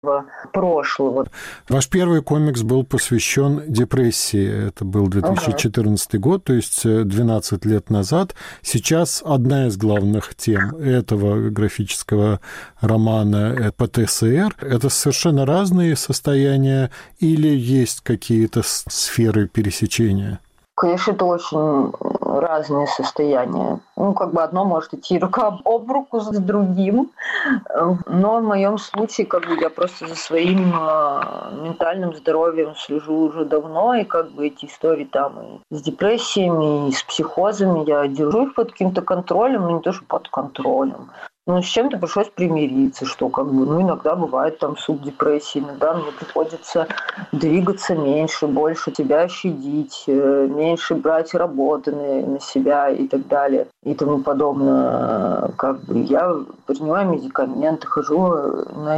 прошлого. Ваш первый комикс был посвящен депрессии. Это был 2014 год, то есть 12 лет назад. Сейчас одна из главных тем этого графического романа ПТСР. Это совершенно разные состояния или есть какие-то сферы пересечения? Конечно, это очень разные состояния. Одно может идти рука об руку с другим, но в моем случае я просто за своим ментальным здоровьем слежу уже давно, и эти истории там и с депрессиями, и с психозами я держу их под каким-то контролем, но не то, что под контролем. С чем-то пришлось примириться, что иногда бывает там субдепрессия, иногда мне приходится двигаться меньше, больше себя щадить, меньше брать работы на себя и так далее и тому подобное. Я принимаю медикаменты, хожу на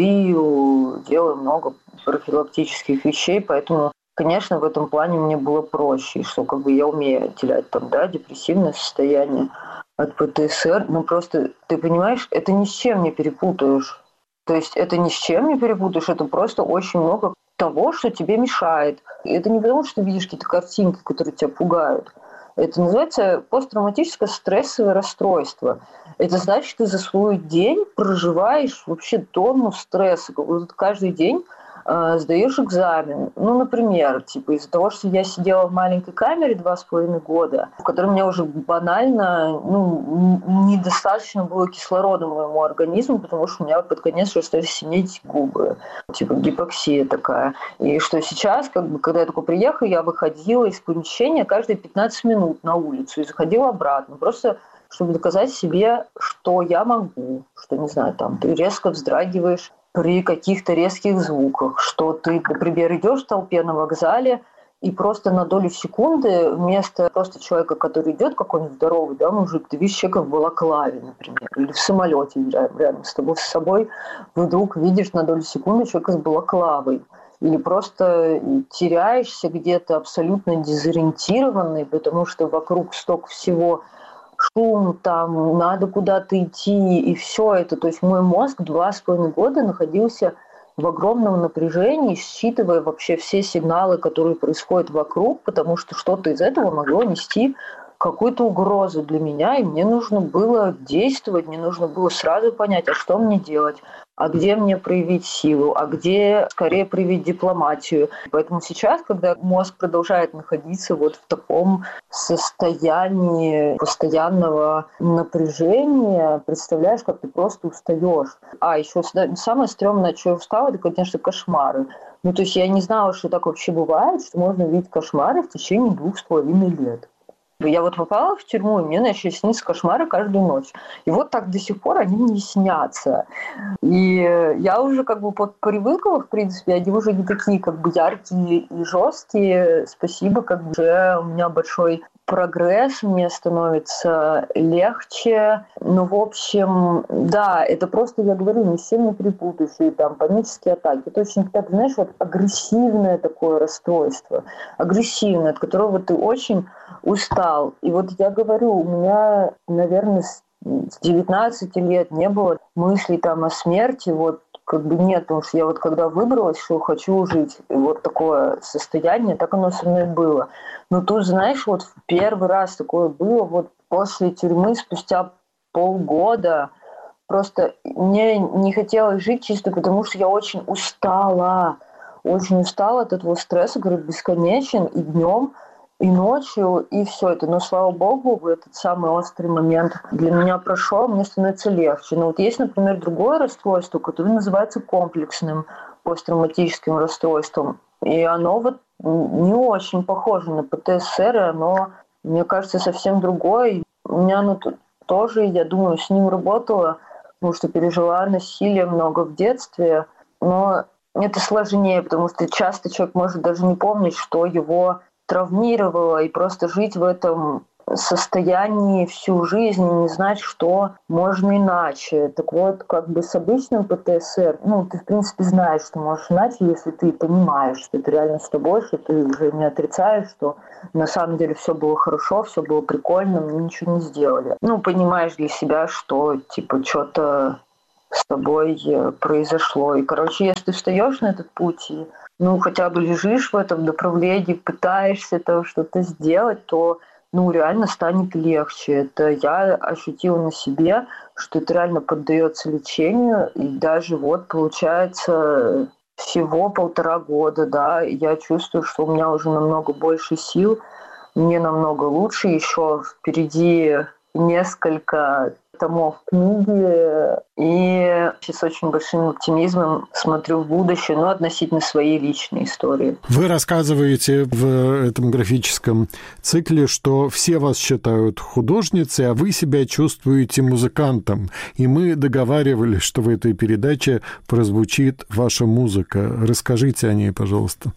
терапию, делаю много профилактических вещей, поэтому, конечно, в этом плане мне было проще, что я умею отделять депрессивное состояние от ПТСР, просто, ты понимаешь, это ни с чем не перепутаешь. То есть это ни с чем не перепутаешь, это просто очень много того, что тебе мешает. И это не потому, что ты видишь какие-то картинки, которые тебя пугают. Это называется посттравматическое стрессовое расстройство. Это значит, ты за свой день проживаешь вообще тонну стресса. Каждый день сдаешь экзамен. Например, из-за того, что я сидела в маленькой камере 2,5 года, в которой мне уже банально недостаточно было кислорода моему организму, потому что у меня под конец уже стали синеть губы. Гипоксия такая. И что сейчас, когда я только приехала, я выходила из помещения каждые 15 минут на улицу и заходила обратно. Просто чтобы доказать себе, что я могу, что, не знаю, ты резко вздрагиваешь при каких-то резких звуках, что ты, например, идешь в толпе на вокзале, и просто на долю секунды вместо просто человека, который идет, какой-нибудь здоровый, мужик, ты видишь человека в балаклаве, например, или в самолете рядом с тобой, с собой, вдруг видишь на долю секунды человека с балаклавой. Или просто теряешься где-то абсолютно дезориентированный, потому что вокруг столько всего, шум, надо куда-то идти, и все это. То есть мой мозг 2,5 года находился в огромном напряжении, считывая вообще все сигналы, которые происходят вокруг, потому что что-то из этого могло нести какую-то угрозу для меня, и мне нужно было действовать, мне нужно было сразу понять, а что мне делать, а где мне проявить силу, а где скорее проявить дипломатию. Поэтому сейчас, когда мозг продолжает находиться в таком состоянии постоянного напряжения, представляешь, как ты просто устаешь. А еще самое стрёмное, от чего я устала, это, конечно, кошмары. То есть я не знала, что так вообще бывает, что можно видеть кошмары в течение 2,5 лет. Я попала в тюрьму, и мне начали сниться кошмары каждую ночь. И так до сих пор они мне снятся. И я уже привыкла, в принципе, они уже не такие яркие и жесткие. Спасибо, уже у меня большой прогресс, мне становится легче. В общем, да, это просто, я говорю, ни с чем не перепутаешь. И панические атаки. Это очень, знаешь, агрессивное такое расстройство. Агрессивное, от которого ты очень устал. И я говорю, у меня, наверное, с 19 лет не было мыслей о смерти, нет, потому что я когда выбралась, что хочу жить, такое состояние, так оно со мной было. Но тут, знаешь, первый раз такое было, после тюрьмы, спустя полгода, просто мне не хотелось жить чисто потому, что я очень устала от этого стресса, который бесконечен и днем, и ночью, и все это. Но, слава богу, этот самый острый момент для меня прошел, мне становится легче. Но есть, например, другое расстройство, которое называется комплексным посттравматическим расстройством. И оно не очень похоже на ПТСР, и оно, мне кажется, совсем другое. У меня оно тоже, я думаю, с ним работала, потому что пережила насилие много в детстве. Но это сложнее, потому что часто человек может даже не помнить, что его травмировало, и просто жить в этом состоянии всю жизнь и не знать, что можно иначе. Так с обычным ПТСР, ты, в принципе, знаешь, что можешь иначе, если ты понимаешь, что это реально с тобой, что ты уже не отрицаешь, что на самом деле все было хорошо, все было прикольно, мы ничего не сделали. Понимаешь для себя, что, что-то с тобой произошло. И, если ты встаешь на этот путь и хотя бы лежишь в этом направлении, пытаешься там что-то сделать, то реально станет легче. Это я ощутила на себе, что это реально поддается лечению. И даже получается, всего 1,5 года, да, я чувствую, что у меня уже намного больше сил, мне намного лучше. Еще впереди несколько томов книги, и с очень большим оптимизмом смотрю в будущее, относительно своей личной истории. Вы рассказываете в этом графическом цикле, что все вас считают художницей, а вы себя чувствуете музыкантом. И мы договаривались, что в этой передаче прозвучит ваша музыка. Расскажите о ней, пожалуйста.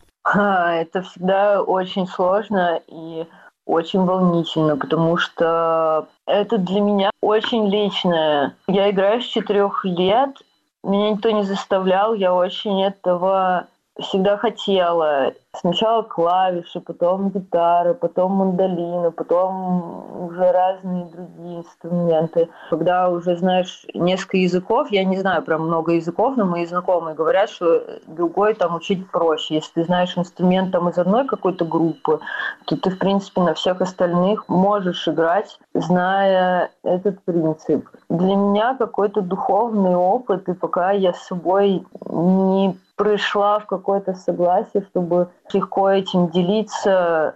Это всегда очень сложно и очень волнительно, потому что это для меня очень личное. Я играю с 4 лет, меня никто не заставлял, я очень этого всегда хотела. Сначала клавиши, потом гитара, потом мандолина, потом уже разные другие инструменты. Когда уже знаешь несколько языков, я не знаю про много языков, но мои знакомые говорят, что другой там учить проще. Если ты знаешь инструмент там из одной какой-то группы, то ты, в принципе, на всех остальных можешь играть, зная этот принцип. Для меня какой-то духовный опыт, и пока я с собой не пришла в какое-то согласие, чтобы легко этим делиться,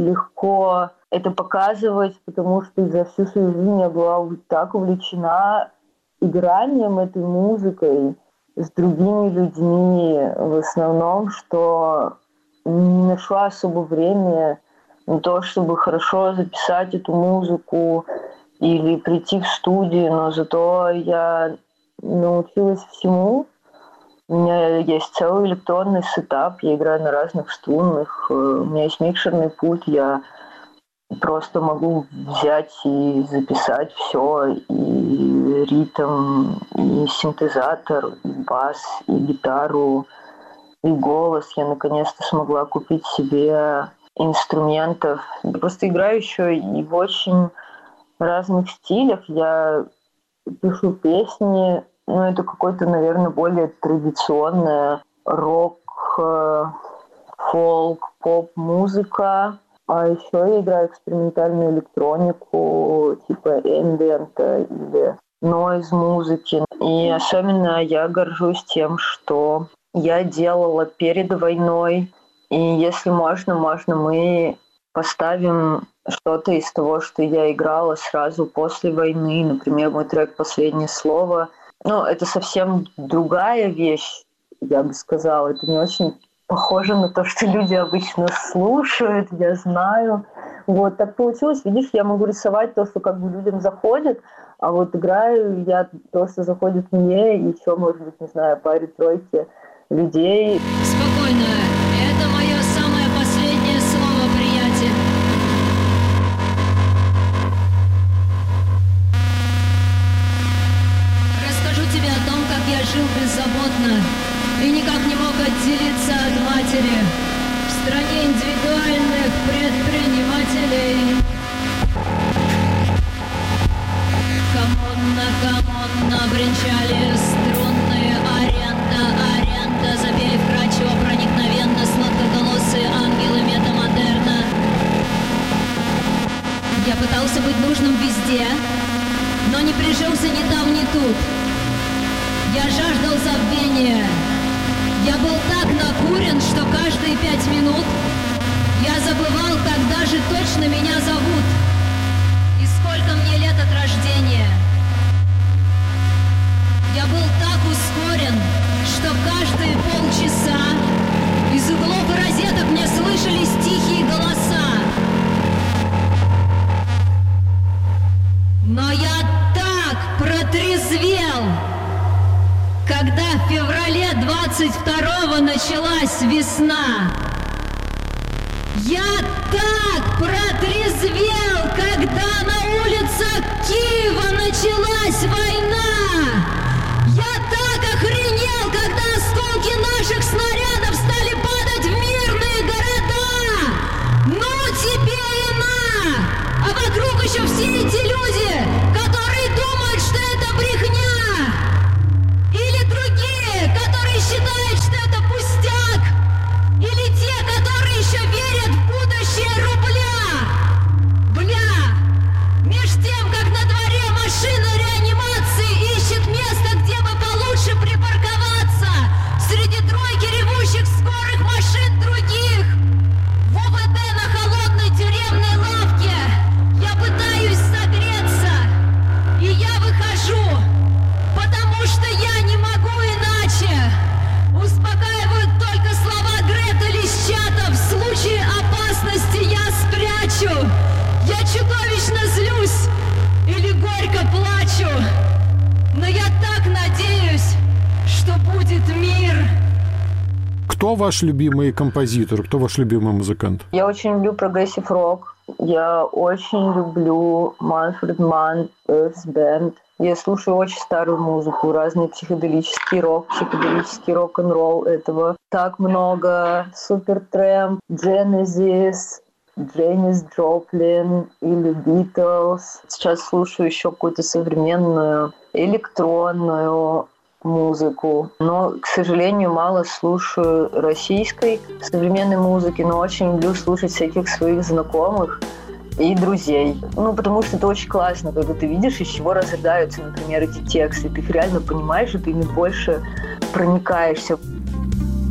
легко это показывать, потому что за всю свою жизнь я была так увлечена игранием этой музыкой с другими людьми в основном, что не нашла особо времени на то, чтобы хорошо записать эту музыку или прийти в студию, но зато я научилась всему. У меня есть целый электронный сетап, я играю на разных струнных, у меня есть микшерный пульт, я просто могу взять и записать все, и ритм, и синтезатор, и бас, и гитару, и голос. Я наконец-то смогла купить себе инструментов. Я просто играю еще и в очень разных стилях. Я пишу песни, это какое-то, наверное, более традиционное рок, фолк, поп-музыка. А еще я играю экспериментальную электронику, типа эмбиента или нойз-музыки. И особенно я горжусь тем, что я делала перед войной. И если можно мы поставим что-то из того, что я играла сразу после войны. Например, мой трек «Последнее слово». Это совсем другая вещь, я бы сказала. Это не очень похоже на то, что люди обычно слушают, я знаю. Так получилось. Видишь, я могу рисовать то, что людям заходит, а играю я то, что заходит мне, и еще, может быть, не знаю, паре-тройке людей. Спокойно. Это мое самое последнее слово, приятель. Расскажу тебе о том, как я жил беззаботно и никак не мог отделиться от матери в стране индивидуальных предпринимателей. Коммуна, бренчали струнные, аренда, запели вкрадчиво, проникновенно, сладкоголосые ангелы метамодерна. Я пытался быть нужным везде, но не прижился ни там, ни тут. Я жаждал забвения. Я был так накурен, что каждые 5 минут я забывал, когда же точно меня зовут и сколько мне лет от рождения. Я был так ускорен, что каждые полчаса из углов и розеток мне слышались тихие голоса. Но я так протрезвел, когда в феврале 22-го началась весна. Я так протрезвел, когда на улицах Киева началась война. Я так охренел, когда осколки наших снарядов стали падать в мирные города. Ну тебе и на! А вокруг еще все эти люди, которые думают, что это брехня. Кто ваш любимый композитор, кто ваш любимый музыкант? Я очень люблю прогрессив-рок. Я очень люблю Манфред Манн, Earth Band. Я слушаю очень старую музыку, разный психоделический рок-н-ролл. Этого так много. Supertramp, Genesis, Дженнис Джоплин или Битлз. Сейчас слушаю еще какую-то современную электронную музыку. Но, к сожалению, мало слушаю российской современной музыки, но очень люблю слушать всяких своих знакомых и друзей. Потому что это очень классно, когда ты видишь, из чего рождаются, например, эти тексты. Ты их реально понимаешь, и ты ими больше проникаешься.